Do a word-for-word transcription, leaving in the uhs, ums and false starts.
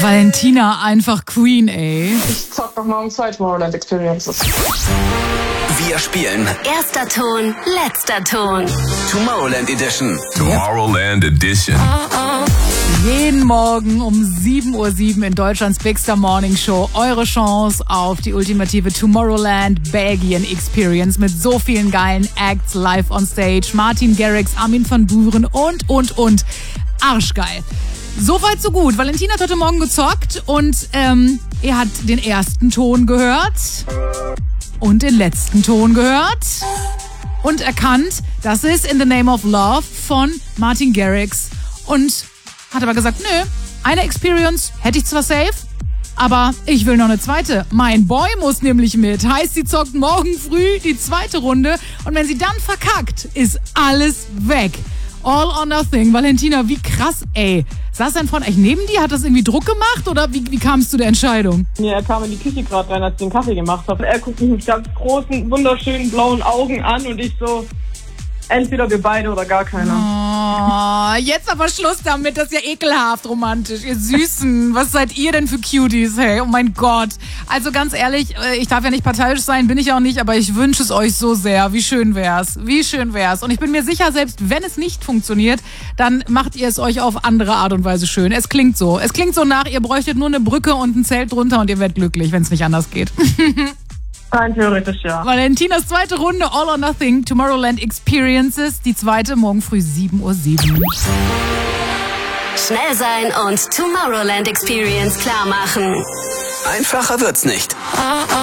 Valentina einfach Queen, ey. Ich zock noch morgen zwei Tomorrowland Experiences. Wir spielen Erster Ton, letzter Ton. Tomorrowland Edition. Tomorrowland Edition. Jeden Morgen um sieben Uhr sieben in Deutschlands Big Star Morning Show eure Chance auf die ultimative Tomorrowland Belgien Experience mit so vielen geilen Acts live on stage. Martin Garrix, Armin van Buuren und, und, und. Arschgeil. Soweit, so gut. Valentina hat heute Morgen gezockt und ähm, er hat den ersten Ton gehört und den letzten Ton gehört und erkannt, das ist In the Name of Love von Martin Garrix und hat aber gesagt, nö, eine Experience hätte ich zwar safe, aber ich will noch eine zweite. Mein Boy muss nämlich mit. Heißt, sie zockt morgen früh die zweite Runde und wenn sie dann verkackt, ist alles weg. All or nothing. Valentina, wie krass, ey. Saß dein Freund eigentlich neben dir? Hat das irgendwie Druck gemacht oder wie, wie kam es zu der Entscheidung? Ja, er kam in die Küche gerade rein, als ich den Kaffee gemacht habe. Er guckt mich mit ganz großen, wunderschönen blauen Augen an und ich so, entweder wir beide oder gar keiner. Oh, jetzt aber Schluss damit, das ist ja ekelhaft romantisch. Ihr Süßen, was seid ihr denn für Cuties, hey? Oh mein Gott. Also ganz ehrlich, ich darf ja nicht parteiisch sein, bin ich auch nicht, aber ich wünsche es euch so sehr. Wie schön wär's, wie schön wär's. Und ich bin mir sicher, selbst wenn es nicht funktioniert, dann macht ihr es euch auf andere Art und Weise schön. Es klingt so. Es klingt so nach, ihr bräuchtet nur eine Brücke und ein Zelt drunter und ihr werdet glücklich, wenn es nicht anders geht. Rein theoretisch, ja. Valentinas zweite Runde, All or Nothing, Tomorrowland Experiences. Die zweite morgen früh sieben Uhr sieben. Schnell sein und Tomorrowland Experience klar machen. Einfacher wird's nicht.